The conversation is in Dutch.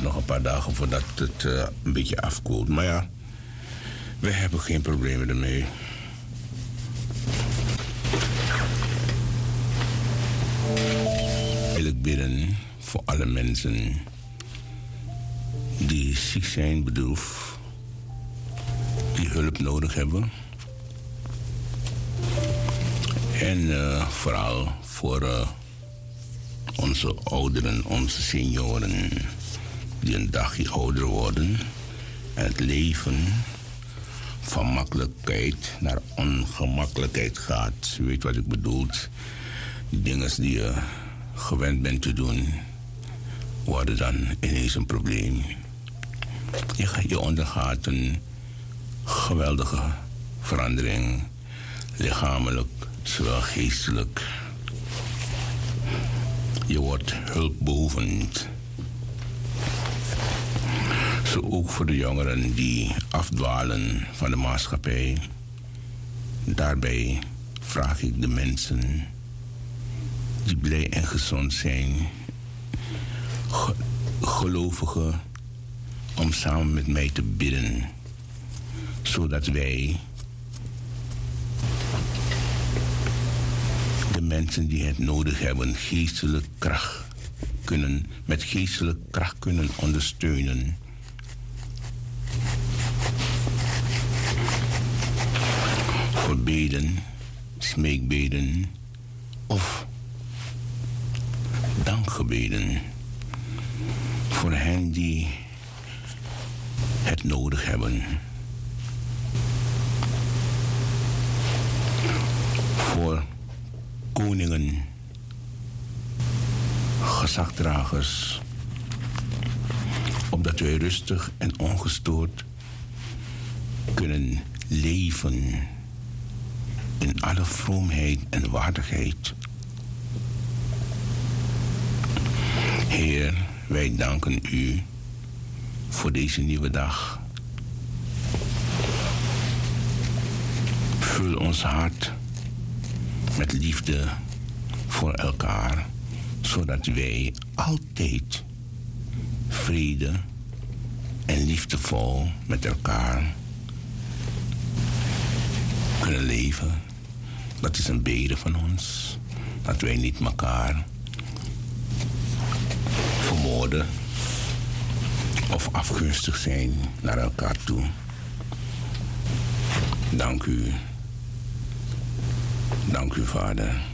nog een paar dagen voordat het een beetje afkoelt. Maar ja, we hebben geen problemen ermee. Wil ik bidden voor alle mensen die ziek zijn, bedroefd, die hulp nodig hebben. En vooral voor onze ouderen, onze senioren, die een dagje ouder worden en het leven van makkelijkheid naar ongemakkelijkheid gaat. U weet wat ik bedoel. Die dingen die je gewend bent te doen, worden dan ineens een probleem. Je ondergaat een geweldige verandering, lichamelijk, zowel geestelijk. Je wordt hulpbehoevend. Zo ook voor de jongeren die afdwalen van de maatschappij. Daarbij vraag ik de mensen die blij en gezond zijn, gelovigen, om samen met mij te bidden, zodat wij de mensen die het nodig hebben met geestelijke kracht kunnen ondersteunen. Voor beden, smeekbeden of dankgebeden voor hen die het nodig hebben. Voor koningen, gezagdragers, opdat wij rustig en ongestoord kunnen leven in alle vroomheid en waardigheid. Heer, wij danken u voor deze nieuwe dag. Vul ons hart met liefde voor elkaar, zodat wij altijd vrede en liefdevol met elkaar kunnen leven. Dat is een bede van ons, dat wij niet elkaar vermoorden of afgunstig zijn naar elkaar toe. Dank u. Dank u, Vader.